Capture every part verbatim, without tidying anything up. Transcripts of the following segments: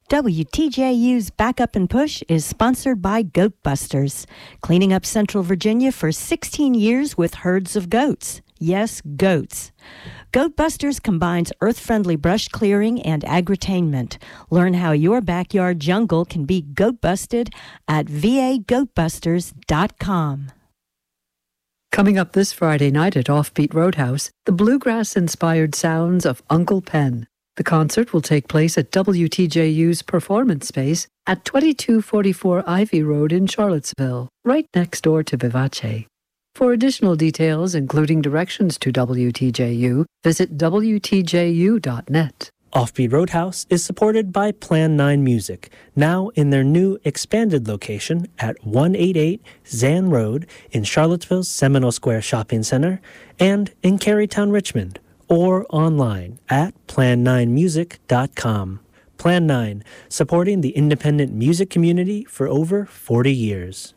W T J U's Backup and Push is sponsored by Goat Busters, cleaning up Central Virginia for sixteen years with herds of goats. Yes, goats. Goat Busters combines earth-friendly brush clearing and agritainment. Learn how your backyard jungle can be goat busted at v a goat busters dot com. Coming up this Friday night at Offbeat Roadhouse, the bluegrass-inspired sounds of Uncle Pen. The concert will take place at W T J U's Performance Space at twenty-two forty-four Ivy Road in Charlottesville, right next door to Vivace. For additional details, including directions to W T J U, visit W T J U dot net. Offbeat Roadhouse is supported by Plan nine Music, now in their new expanded location at one eighty-eight Zan Road in Charlottesville's Seminole Square Shopping Center and in Carytown, Richmond, or online at plan nine music dot com. Plan nine, supporting the independent music community for over forty years.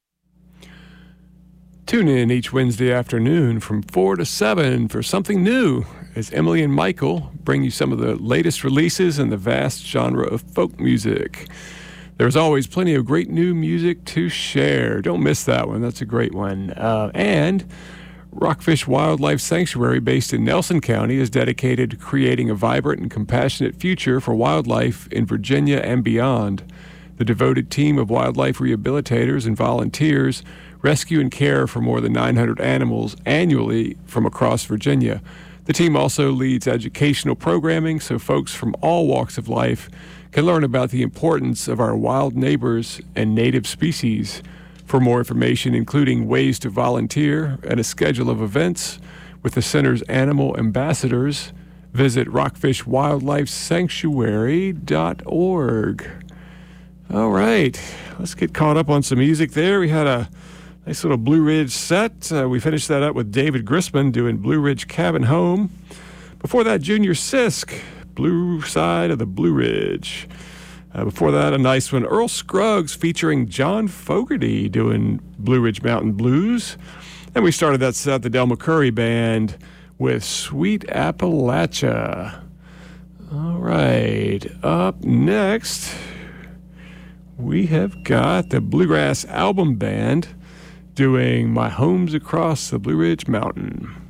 Tune in each Wednesday afternoon from four to seven for something new as Emily and Michael bring you some of the latest releases in the vast genre of folk music. There's always plenty of great new music to share. Don't miss that one. That's a great one. Uh, and Rockfish Wildlife Sanctuary, based in Nelson County, is dedicated to creating a vibrant and compassionate future for wildlife in Virginia and beyond. The devoted team of wildlife rehabilitators and volunteers rescue and care for more than nine hundred animals annually from across Virginia. The team also leads educational programming so folks from all walks of life can learn about the importance of our wild neighbors and native species. For more information, including ways to volunteer and a schedule of events with the center's animal ambassadors, visit rockfish wildlife sanctuary dot org. All right, let's get caught up on some music there. We had a nice little Blue Ridge set. Uh, we finished that up with David Grisman doing Blue Ridge Cabin Home. Before that, Junior Sisk, Blue Side of the Blue Ridge. Uh, before that, a nice one, Earl Scruggs featuring John Fogerty doing Blue Ridge Mountain Blues. And we started that set, the Del McCoury Band, with Sweet Appalachia. All right, up next, we have got the Bluegrass Album Band doing My Home's Across the Blue Ridge Mountain.